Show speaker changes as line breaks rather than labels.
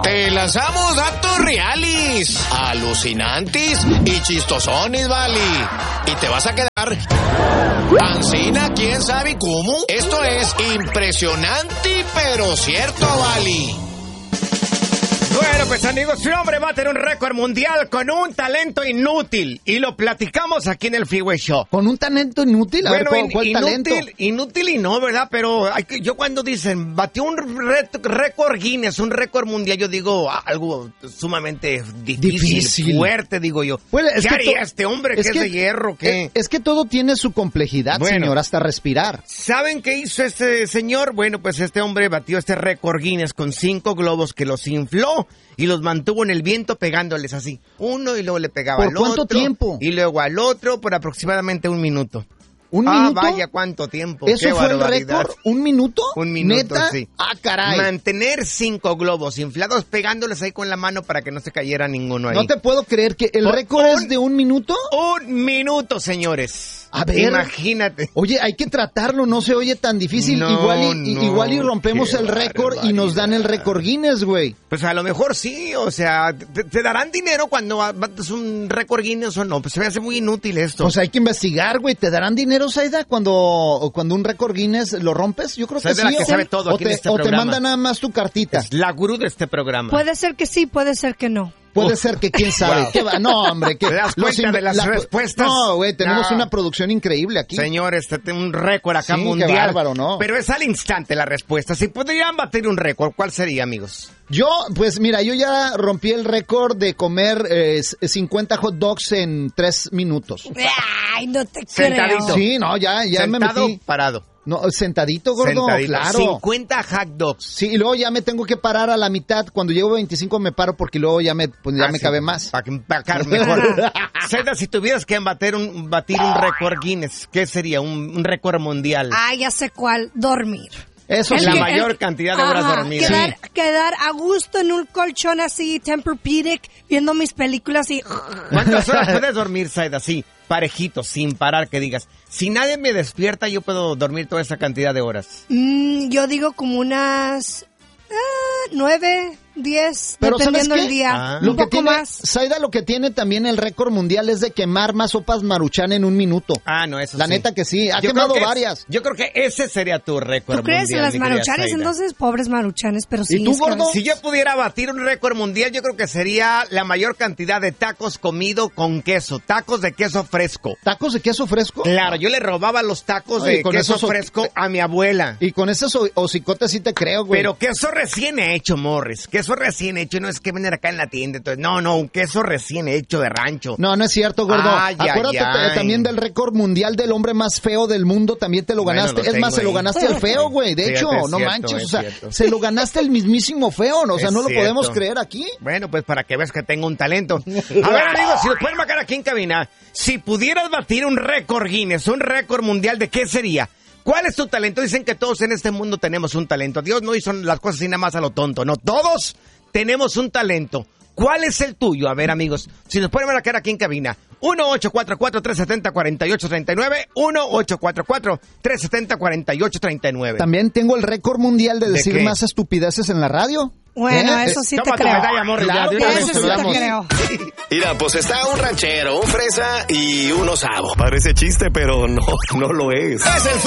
Te lanzamos datos reales, alucinantes y chistosones, vale. Y te vas a quedar ancina, quién sabe cómo. Esto es impresionante, pero cierto, vale.
Bueno, pues amigos, un hombre va a tener un récord mundial con un talento inútil. Y lo platicamos aquí en el Freeway Show.
¿Con un talento inútil? A ver, ¿cuál talento?
Inútil y no, ¿verdad? Pero yo cuando dicen, batió un récord Guinness, un récord mundial, yo digo algo sumamente difícil. Fuerte, digo yo.
Bueno,
¿Qué haría este hombre que es de hierro? ¿Qué?
Es que todo tiene su complejidad, señor, hasta respirar.
¿Saben qué hizo este señor? Bueno, pues este hombre batió este récord Guinness con 5 globos que los infló y los mantuvo en el viento pegándoles así. Uno y luego le pegaba al otro.
¿Por cuánto tiempo?
Y luego al otro por aproximadamente 1 minuto.
¿1 minuto?
Vaya, cuánto tiempo.
¿Eso
qué
fue el
barbaridad.
récord? ¿1 minuto?
1 minuto,
¿Neta?
sí.
Ah, caray.
Mantener 5 globos inflados pegándoles ahí con la mano para que no se cayera ninguno ahí.
No te puedo creer que el récord es de 1 minuto.
1 minuto, señores.
A ver.
Imagínate.
Oye, hay que tratarlo, no se oye tan difícil. Igual y rompemos el récord y nos dan el récord Guinness, güey.
Pues a lo mejor sí, o sea, ¿te darán dinero cuando bates un récord Guinness o no? Pues se me hace muy inútil esto.
Pues hay que investigar, güey. ¿Te darán dinero, Saida, cuando un récord Guinness lo rompes? Yo creo que sí.
Es la que sabe todo aquí en este programa.
O te manda nada más tu cartita.
Es la gurú de este programa.
Puede ser que sí, puede ser que no.
Puede ser que quién sabe.
Wow.
No, hombre.
¿Te das cuenta de las respuestas?
No, güey, tenemos una producción increíble aquí.
Señores, un récord acá mundial.
Qué bárbaro, ¿no?
Pero es al instante la respuesta. Si pudieran batir un récord, ¿cuál sería, amigos?
Yo ya rompí el récord de comer 50 hot dogs en 3 minutos.
Ay, no te
Sentadito.
creo.
Sí, no, ya me metí.
¿Sentado? Parado.
No, sentadito, gordo, claro.
50 hot dogs.
Sí, y luego ya me tengo que parar a la mitad. Cuando llego a 25 me paro porque luego ya me cabe más.
Para empacar mejor. Seda, si tuvieras que batir un récord Guinness, ¿qué sería? Un récord mundial.
Ah, ya sé cuál. Dormir.
Eso sí.
La mayor cantidad de horas dormidas.
Quedar a gusto en un colchón así, Tempur-Pedic, viendo mis películas y...
¿Cuántas horas puedes dormir, Saida? Sí, parejito, sin parar, que digas. Si nadie me despierta, yo puedo dormir toda esa cantidad de horas.
Yo digo como unas 9, 10,
pero
dependiendo
¿sabes
del día.
Lo
un
que
poco
tiene,
más.
Saida, lo que tiene también el récord mundial es de quemar más sopas Maruchan en 1 minuto.
Ah, no, eso
La
sí.
neta que sí, ha quemado varias.
Yo creo que ese sería tu récord mundial.
¿Tú crees en las Maruchanes? Entonces, pobres Maruchanes, pero sí.
¿Y tú, gordo?
Si yo pudiera batir un récord mundial, yo creo que sería la mayor cantidad de tacos comido con queso. Tacos de queso fresco.
¿Tacos de queso fresco?
Claro, yo le robaba los tacos de queso fresco a mi abuela.
Y con esos hocicotes sí te creo, güey.
Pero queso recién hecho, Morris. Queso recién hecho, no es que venden acá en la tienda. Entonces, no, un queso recién hecho de rancho.
No es cierto, gordo. Acuérdate también del récord mundial del hombre más feo del mundo, también te lo ganaste.
Bueno,
es más, se lo ganaste al feo, güey. De hecho, no manches, o sea, se lo ganaste al mismísimo feo, ¿no? O sea, no lo podemos creer aquí.
Bueno, pues para que veas que tengo un talento. A ver, amigos, si lo pueden marcar aquí en cabina, si pudieras batir un récord Guinness, un récord mundial, ¿de qué sería? ¿Cuál es tu talento? Dicen que todos en este mundo tenemos un talento. Dios no hizo las cosas así nada más a lo tonto, no. Todos tenemos un talento. ¿Cuál es el tuyo? A ver, amigos, si nos pueden marcar aquí en cabina. 1-844-370-4839, 1-844-370-4839.
También tengo el récord mundial de decir más estupideces en la radio.
Bueno, eso sí te creo.
Claro,
eso sí te creo.
Mira, pues está un ranchero, un fresa y un osavo. Parece chiste, pero no lo es. Es el